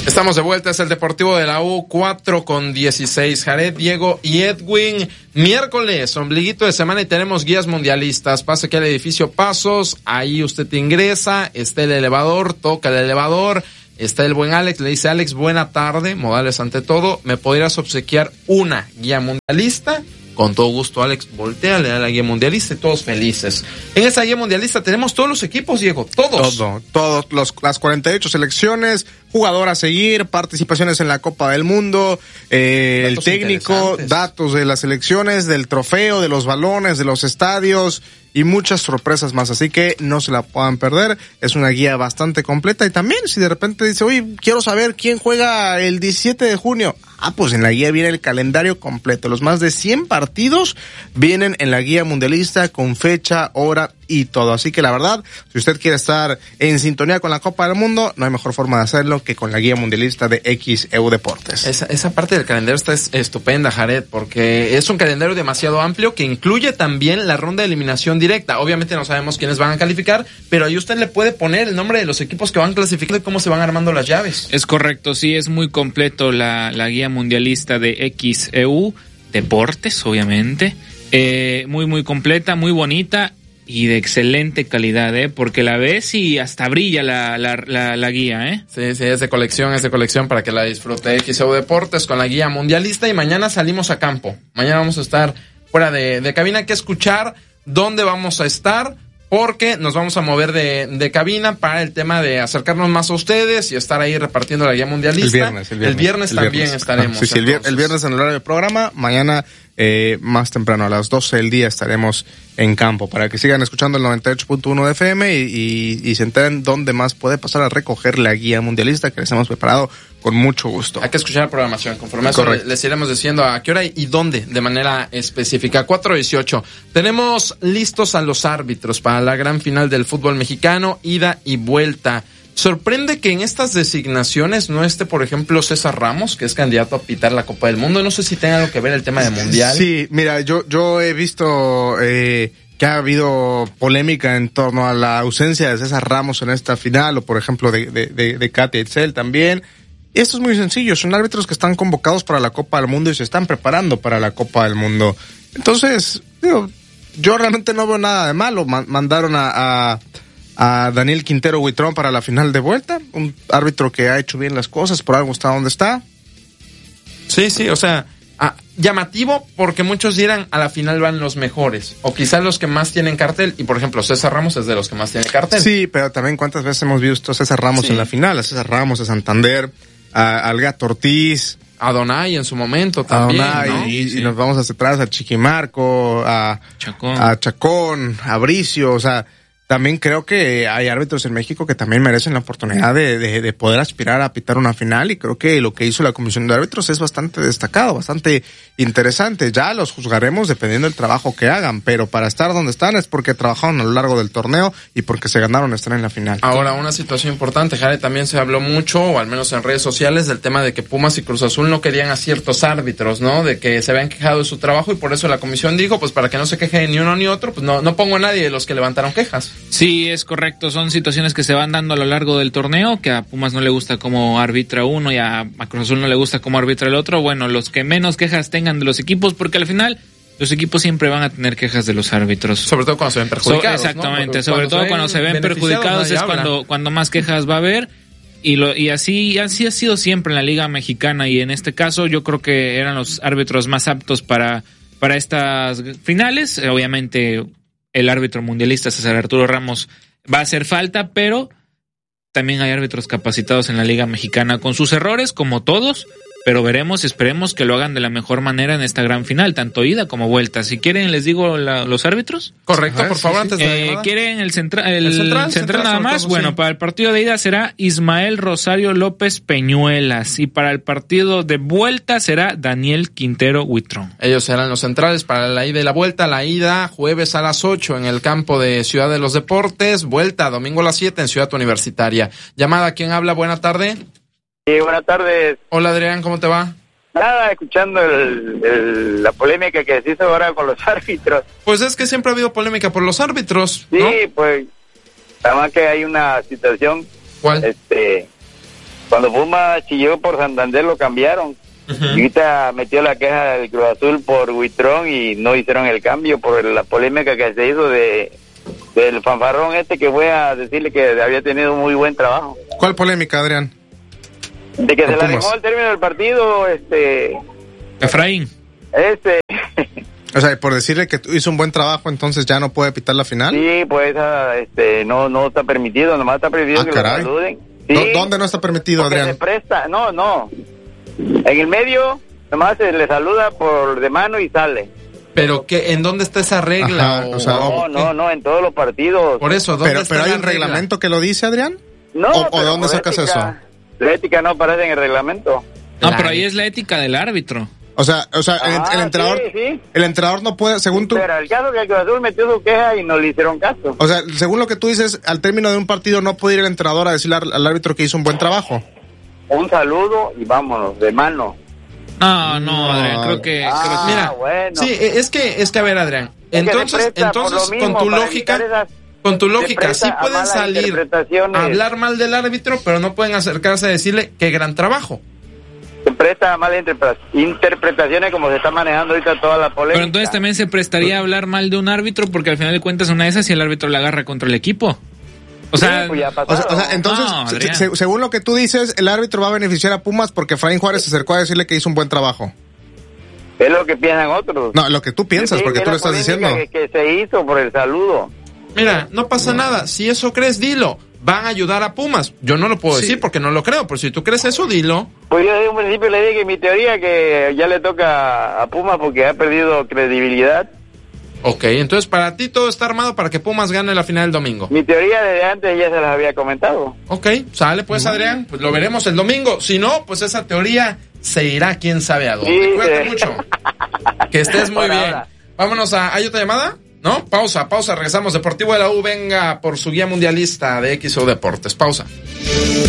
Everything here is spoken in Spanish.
Estamos de vuelta, es el Deportivo de la U, 4:16. Jared, Diego y Edwin. Miércoles, ombliguito de semana y tenemos guías mundialistas. Pase aquí al edificio Pasos, ahí usted ingresa, está el elevador, toca el elevador, está el buen Alex, le dice: Alex, buena tarde, modales ante todo, ¿me podrías obsequiar una guía mundialista? Con todo gusto, Alex voltea, le da la guía mundialista y todos felices. En esa guía mundialista tenemos todos los equipos, Diego, todos. Todos las 48 selecciones, jugador a seguir, participaciones en la Copa del Mundo, el técnico, datos de las selecciones, del trofeo, de los balones, de los estadios y muchas sorpresas más. Así que no se la puedan perder. Es una guía bastante completa. Y también, si de repente dice, oye, quiero saber quién juega el 17 de junio. Pues en la guía viene el calendario completo. Los más de 100 partidos vienen en la guía mundialista con fecha, hora y todo. Así que la verdad, si usted quiere estar en sintonía con la Copa del Mundo, no hay mejor forma de hacerlo que con la guía mundialista de XEU Deportes. Esa parte del calendario está estupenda, Jared, porque es un calendario demasiado amplio que incluye también la ronda de eliminación directa. Obviamente no sabemos quiénes van a calificar, pero ahí usted le puede poner el nombre de los equipos que van clasificando y cómo se van armando las llaves. Es correcto, sí, es muy completo la guía mundialista de XEU Deportes, obviamente. Muy completa, muy bonita y de excelente calidad, porque la ves y hasta brilla la guía, Sí, es de colección para que la disfrute. XEU Deportes con la guía mundialista y mañana salimos a campo. Mañana vamos a estar fuera de cabina, hay que escuchar dónde vamos a estar, porque nos vamos a mover de cabina para el tema de acercarnos más a ustedes y estar ahí repartiendo la guía mundialista. El viernes también estaremos. Sí, el viernes en el horario de programa, mañana más temprano, a las 12 del día estaremos en campo, para que sigan escuchando el 98.1 de FM y se enteren dónde más puede pasar a recoger la guía mundialista que les hemos preparado con mucho gusto. Hay que escuchar la programación, conforme a eso les iremos diciendo a qué hora y dónde de manera específica. 4:18. Tenemos listos a los árbitros para la gran final del fútbol mexicano, ida y vuelta. Sorprende que en estas designaciones no esté, por ejemplo, César Ramos, que es candidato a pitar la Copa del Mundo. No sé si tenga algo que ver el tema de Mundial. Sí, mira, yo he visto que ha habido polémica en torno a la ausencia de César Ramos en esta final, o por ejemplo de Katia Itzel también. Y esto es muy sencillo, son árbitros que están convocados para la Copa del Mundo y se están preparando para la Copa del Mundo. Entonces, yo realmente no veo nada de malo. Mandaron a Daniel Quintero Huitrón para la final de vuelta, un árbitro que ha hecho bien las cosas, por algo está donde está. Sí, o sea, llamativo, porque muchos dirán a la final van los mejores, o quizás los que más tienen cartel, y por ejemplo César Ramos es de los que más tiene cartel. Sí, pero también cuántas veces hemos visto a César Ramos en la final, a César Ramos, a Santander, al Gato Ortiz, a Donay en su momento también, ¿no? Y nos vamos hacia atrás a Chiquimarco, a Chacón, a Bricio, o sea, también creo que hay árbitros en México que también merecen la oportunidad de poder aspirar a pitar una final, y creo que lo que hizo la Comisión de Árbitros es bastante destacado, bastante interesante. Ya los juzgaremos dependiendo del trabajo que hagan, pero para estar donde están es porque trabajaron a lo largo del torneo y porque se ganaron estar en la final. Ahora, una situación importante, Jare, también se habló mucho, o al menos en redes sociales, del tema de que Pumas y Cruz Azul no querían a ciertos árbitros, ¿no? De que se habían quejado de su trabajo, y por eso la comisión dijo, pues para que no se queje ni uno ni otro, pues no pongo a nadie de los que levantaron quejas. Sí, es correcto, son situaciones que se van dando a lo largo del torneo, que a Pumas no le gusta cómo arbitra uno y a Cruz Azul no le gusta cómo arbitra el otro. Bueno, los que menos quejas tengan de los equipos, porque al final los equipos siempre van a tener quejas de los árbitros. Sobre todo cuando se ven perjudicados. Exactamente, ¿no? Sobre todo cuando se ven perjudicados es cuando más quejas va a haber. Y así ha sido siempre en la Liga Mexicana, y en este caso yo creo que eran los árbitros más aptos para estas finales. Obviamente el árbitro mundialista César Arturo Ramos va a hacer falta, pero también hay árbitros capacitados en la Liga Mexicana con sus errores, como todos, pero esperemos que lo hagan de la mejor manera en esta gran final, tanto ida como vuelta. Si quieren, les digo los árbitros. Correcto, por favor, antes de ¿quieren el central nada más? Todo, bueno, sí. Para el partido de ida será Ismael Rosario López Peñuelas, y para el partido de vuelta será Daniel Quintero Huitrón. Ellos serán los centrales para la ida y la vuelta. La ida jueves a las 8 en el campo de Ciudad de los Deportes, vuelta domingo a las 7 en Ciudad Universitaria. Llamada, ¿quién habla? Buena tarde. Sí, buenas tardes. Hola, Adrián, ¿cómo te va? Nada, escuchando la polémica que se hizo ahora con los árbitros. Pues es que siempre ha habido polémica por los árbitros, ¿no? Sí, pues, además que hay una situación. ¿Cuál? Cuando Puma chilló por Santander lo cambiaron. Y ahorita metió la queja del Cruz Azul por Huitrón y no hicieron el cambio por la polémica que se hizo del fanfarrón que fue a decirle que había tenido muy buen trabajo. ¿Cuál polémica, Adrián? De que se la dejó al término del partido, Efraín. O sea, por decirle que hizo un buen trabajo, entonces ya no puede pitar la final. Sí, pues no está permitido, nomás está permitido que caray. lo saluden. Sí, ¿Dónde no está permitido, porque Adrián? se presta, no. En el medio, nomás se le saluda por de mano y sale. ¿Pero qué? ¿En dónde está esa regla? Ajá, o sea, no, en todos los partidos. Por eso, ¿dónde está pero hay la un regla? reglamento que lo dice, Adrián. No, ¿O dónde sacas eso? La ética no aparece en el reglamento. No, pero ahí es la ética del árbitro. O sea, el entrenador, sí. el entrenador no puede, según tú. Pero el caso que el Cruz Azul metió su queja y no le hicieron caso. O sea, según lo que tú dices, al término de un partido no puede ir el entrenador a decirle al árbitro que hizo un buen trabajo. Un saludo y vámonos, de mano. No, Adrián, creo que mira, bueno. Sí, es que a ver, Adrián, entonces con tu lógica sí pueden salir a hablar mal del árbitro, pero no pueden acercarse a decirle qué gran trabajo. Se presta a malas interpretaciones como se está manejando ahorita toda la polémica. Pero entonces también se prestaría a hablar mal de un árbitro porque al final de cuentas una de esas y el árbitro la agarra contra el equipo. O sea, sí, pues ya pasaron. Entonces, según lo que tú dices, el árbitro va a beneficiar a Pumas porque Efraín Juárez se acercó a decirle que hizo un buen trabajo. Es lo que piensan otros. No, lo que tú piensas, Sí, porque tú lo estás diciendo. Que se hizo por el saludo. Mira, no pasa nada. Si eso crees, dilo. Van a ayudar a Pumas. Yo no lo puedo decir porque no lo creo, pero si tú crees eso, dilo. Pues yo desde un principio le dije que mi teoría que ya le toca a Pumas porque ha perdido credibilidad. Ok, entonces para ti todo está armado para que Pumas gane la final el domingo. Mi teoría desde antes ya se las había comentado. Ok, sale pues, Adrián, pues lo veremos el domingo. Si no, pues esa teoría se irá quién sabe a dónde. Sí, Cuídate mucho. Que estés muy bien. Ahora. Vámonos ¿hay otra llamada? ¿No? Pausa, regresamos. Deportivo de la U venga por su guía mundialista de XO Deportes. Pausa.